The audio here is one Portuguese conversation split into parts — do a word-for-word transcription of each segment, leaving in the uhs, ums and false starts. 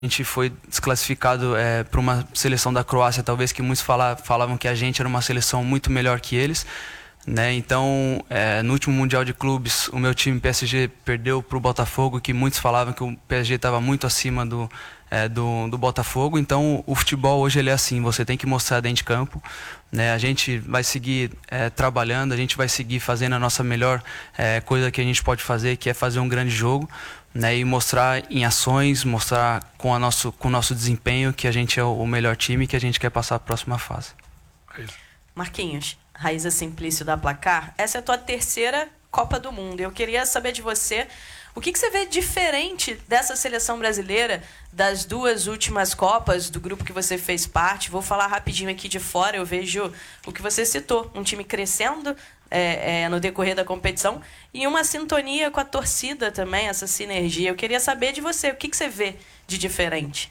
A gente foi desclassificado é, para uma seleção da Croácia, talvez que muitos fala, falavam que a gente era uma seleção muito melhor que eles, né? Então, é, no último Mundial de Clubes, o meu time P S G perdeu para o Botafogo, que muitos falavam que o P S G estava muito acima do, é, do, do Botafogo. Então, o futebol hoje ele é assim, você tem que mostrar dentro de campo, né? A gente vai seguir é, trabalhando, a gente vai seguir fazendo a nossa melhor é, coisa que a gente pode fazer, que é fazer um grande jogo, né, e mostrar em ações, mostrar com, a nosso, com o nosso desempenho que a gente é o melhor time e que a gente quer passar a próxima fase. Marquinhos, Raíza Simplício da Placar, essa é a tua terceira Copa do Mundo. Eu queria saber de você, o que, que você vê diferente dessa seleção brasileira das duas últimas Copas, do grupo que você fez parte? Vou falar rapidinho aqui de fora, eu vejo o que você citou, um time crescendo é, é, no decorrer da competição e uma sintonia com a torcida também, essa sinergia. Eu queria saber de você, o que, que você vê de diferente?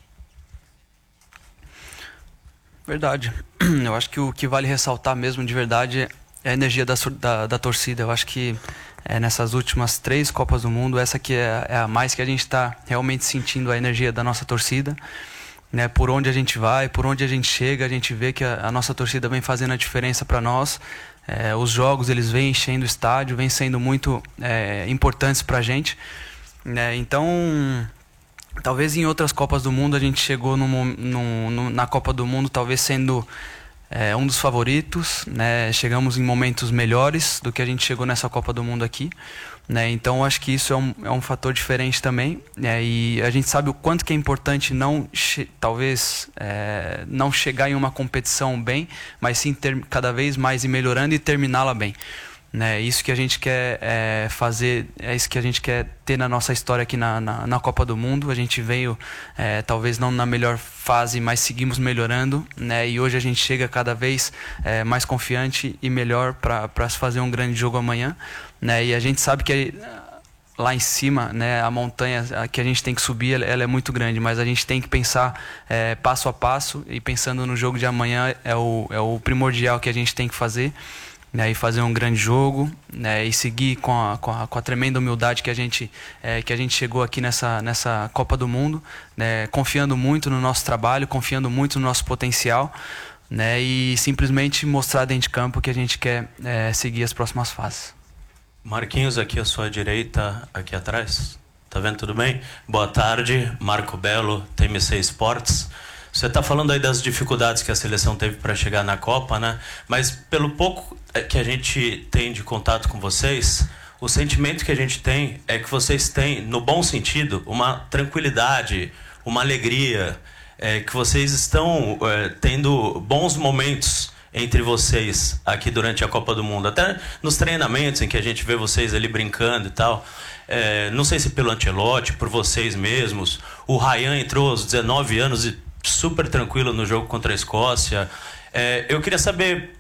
Verdade. Eu acho que o que vale ressaltar mesmo de verdade é a energia da, da, da torcida. Eu acho que é, nessas últimas três Copas do Mundo, essa que é, é a mais que a gente está realmente sentindo a energia da nossa torcida, né? Por onde a gente vai, por onde a gente chega, a gente vê que a, a nossa torcida vem fazendo a diferença para nós. É, os jogos eles vêm enchendo o estádio, vêm sendo muito é, importantes para a gente, né? Então, talvez em outras Copas do Mundo a gente chegou no, no, no, na Copa do Mundo talvez sendo é, um dos favoritos, né? Chegamos em momentos melhores do que a gente chegou nessa Copa do Mundo aqui, né? Então acho que isso é um, é um fator diferente também, né? E a gente sabe o quanto que é importante não talvez é, não chegar em uma competição bem, mas sim ter cada vez mais ir melhorando e terminá-la bem, né? Isso que a gente quer é, fazer, é isso que a gente quer ter na nossa história aqui na, na, na Copa do Mundo. A gente veio é, talvez não na melhor fase, mas seguimos melhorando, né? E hoje a gente chega cada vez é, mais confiante e melhor para se fazer um grande jogo amanhã, né? E a gente sabe que lá em cima, né, a montanha que a gente tem que subir, ela, ela é muito grande, mas a gente tem que pensar é, passo a passo, e pensando no jogo de amanhã é o, é o primordial que a gente tem que fazer, né, e fazer um grande jogo, né, e seguir com a, com a, com a tremenda humildade que a gente, é, que a gente chegou aqui nessa, nessa Copa do Mundo, né, confiando muito no nosso trabalho, confiando muito no nosso potencial, né, e simplesmente mostrar dentro de campo que a gente quer é, seguir as próximas fases. Marquinhos, aqui à sua direita, aqui atrás. Tá vendo tudo bem? Boa tarde, Marco Belo, T M C Esportes. Você está falando aí das dificuldades que a seleção teve para chegar na Copa, né? Mas pelo pouco que a gente tem de contato com vocês, o sentimento que a gente tem é que vocês têm, no bom sentido, uma tranquilidade, uma alegria, é, que vocês estão é, tendo bons momentos entre vocês aqui durante a Copa do Mundo. Até nos treinamentos em que a gente vê vocês ali brincando e tal. É, não sei se pelo Ancelotti, por vocês mesmos. O Ryan entrou aos dezenove anos e super tranquilo no jogo contra a Escócia. É, eu queria saber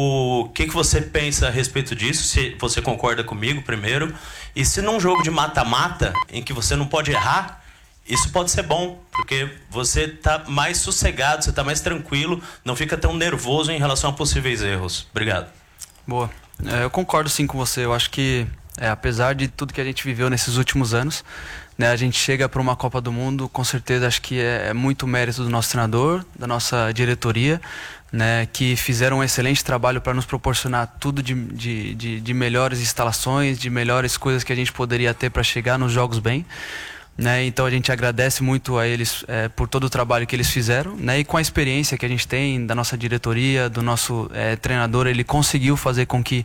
o que, que você pensa a respeito disso, se você concorda comigo primeiro, e se num jogo de mata-mata, em que você não pode errar, isso pode ser bom, porque você está mais sossegado, você está mais tranquilo, não fica tão nervoso em relação a possíveis erros. Obrigado. Boa. É, eu concordo sim com você. Eu acho que, é, apesar de tudo que a gente viveu nesses últimos anos, né, a gente chega para uma Copa do Mundo, com certeza acho que é, é muito mérito do nosso treinador, da nossa diretoria, né, que fizeram um excelente trabalho para nos proporcionar tudo de, de, de, de melhores instalações, de melhores coisas que a gente poderia ter para chegar nos jogos bem. Né, então a gente agradece muito a eles é, por todo o trabalho que eles fizeram, né, e com a experiência que a gente tem da nossa diretoria, do nosso é, treinador, ele conseguiu fazer com que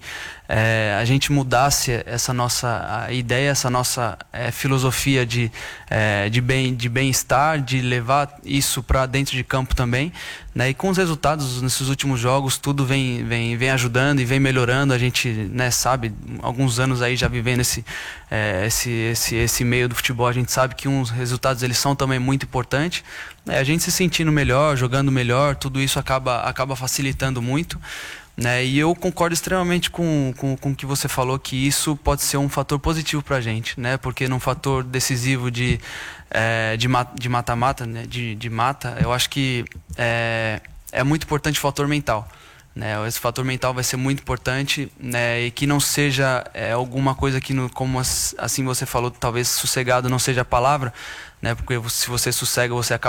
é, a gente mudasse essa nossa a ideia, essa nossa é, filosofia de, é, de, bem, de bem-estar, de levar isso para dentro de campo também, né, e com os resultados nesses últimos jogos tudo vem, vem, vem ajudando e vem melhorando. A gente, né, sabe, alguns anos aí já vivendo esse, é, esse, esse, esse meio do futebol, a gente sabe que uns resultados eles são também muito importantes, né, a gente se sentindo melhor, jogando melhor, tudo isso acaba, acaba facilitando muito, né, e eu concordo extremamente com, com, com o que você falou, que isso pode ser um fator positivo para a gente, né, porque num fator decisivo de É, de mata-mata, né, de, de mata, eu acho que é, é muito importante o fator mental, né? Esse fator mental vai ser muito importante, né? E que não seja é, alguma coisa que, no, como assim você falou, talvez sossegado não seja a palavra, né? Porque se você sossega, você acaba